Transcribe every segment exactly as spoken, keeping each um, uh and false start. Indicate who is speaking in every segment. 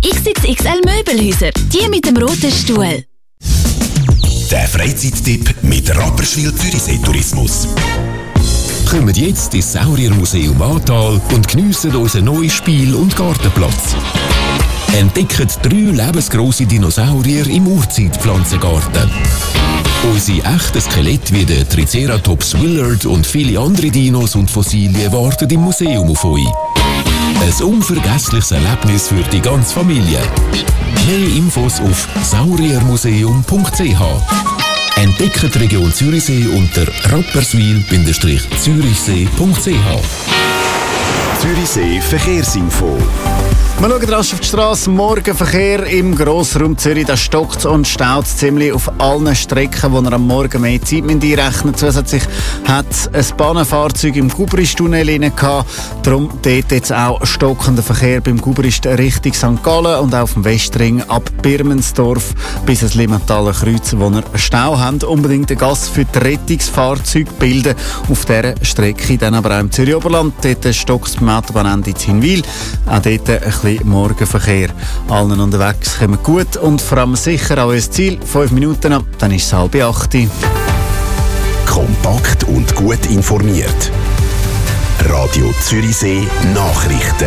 Speaker 1: X X X L Möbelhäuser, die mit dem roten Stuhl.
Speaker 2: Der Freizeittipp mit Rapperswil Zürichsee Tourismus. Kommt jetzt ins Sauriermuseum Ahrtal und geniessen unseren neuen Spiel- und Gartenplatz. Entdeckt drei lebensgrosse Dinosaurier im Urzeitpflanzengarten. Unsere echten Skelette wie der Triceratops Willard und viele andere Dinos und Fossilien warten im Museum auf euch. Ein unvergessliches Erlebnis für die ganze Familie. Mehr Infos auf sauriermuseum punkt c h. Entdeckt die Region Zürichsee unter rapperswil-zürichsee punkt c h. Zürichsee Verkehrsinfo.
Speaker 3: Wir schauen rasch auf die Straße. Morgenverkehr im Grossraum Zürich. Da stockt und staut ziemlich auf allen Strecken, wo ihr am Morgen mehr Zeit einrechnen müsst. Zusätzlich hat ein Bahnenfahrzeug im Gubrist-Tunnel rein gehabt. Darum dort jetzt auch stockender Verkehr beim Gubrist Richtung Sankt Gallen und auch auf dem Westring ab Birmensdorf bis ins Limmentaler Kreuz, wo ihr Stau habt. Unbedingt eine Gasse für die Rettungsfahrzeuge bilden auf dieser Strecke. Dann aber auch im Zürich-Oberland. Dort stockt es beim Autobahnende in Hinwil. Auch dort ein bisschen Morgenverkehr. Allen unterwegs kommen gut und vor allem sicher an unser Ziel. Fünf Minuten ab, dann ist es halb acht.
Speaker 2: Kompakt und gut informiert. Radio Zürichsee Nachrichten.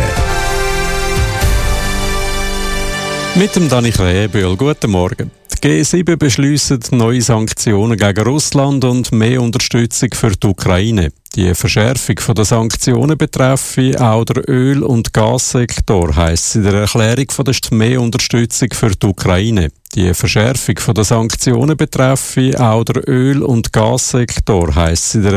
Speaker 4: Mit dem Dani Krähenbühl. Guten Morgen. Die G sieben beschliessen neue Sanktionen gegen Russland und mehr Unterstützung für die Ukraine. Die Verschärfung der Sanktionen betreffe auch den Öl- und Gassektor, heisst es in der Erklärung von der mehr Unterstützung für die Ukraine. Die Verschärfung der Sanktionen betreffe auch den Öl- und Gassektor, heisst es in der